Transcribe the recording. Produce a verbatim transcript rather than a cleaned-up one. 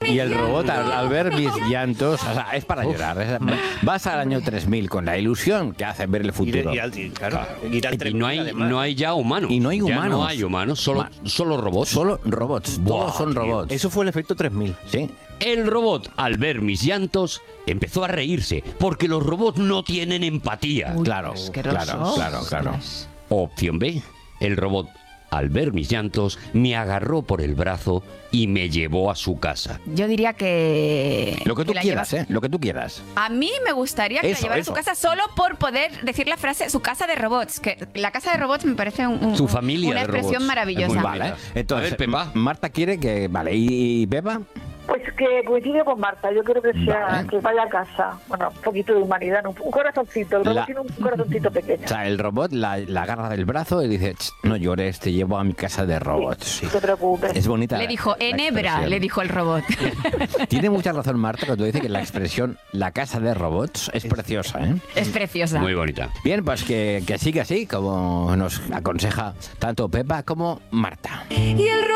mis Y el robot, llantos. al, al ver mis llantos, o sea, es para llorar. es- vas al año tres mil con la ilusión que hace ver el futuro. Ir, ir al, claro, ir al Y tres no mil, hay, además. no hay ya humanos. Y no hay Ya humanos. no hay humanos, solo, Ma- solo robots. Solo robots, Buah, todos son tío. robots. Eso fue el efecto tres mil. Sí. El robot, al ver mis llantos, empezó a reírse, porque los robots no tienen empatía. Uy, Claro, asquerosos. claro, claro, claro. Ostras. Opción B, el robot, al ver mis llantos, me agarró por el brazo y me llevó a su casa. Yo diría que... Lo que tú la quieras, lleva- ¿eh? Lo que tú quieras. A mí me gustaría que Eso, la llevara eso. a su casa solo por poder decir la frase su casa de robots. Que la casa de robots me parece un, un- Su familia una de expresión robots. maravillosa. Es muy Vale. bonita. Entonces, A ver, Pepa. Marta quiere que... Vale, ¿y, y Pepa? Pues que coincide con Marta, yo creo que sea Vale. que vaya a casa. Bueno, un poquito de humanidad, ¿no? Un corazoncito, el robot La- tiene un corazoncito pequeño. O sea, el robot la, la agarra del brazo y dice, "Ch, no llores, te llevo a mi casa de robots. No te preocupes. Es bonita. Le la- dijo, la enebra, expresión. le dijo el robot. Tiene mucha razón Marta cuando dice que la expresión la casa de robots es preciosa, ¿eh? Es preciosa. Muy bonita. Bien, pues que, que siga así, como nos aconseja tanto Pepa como Marta. Y el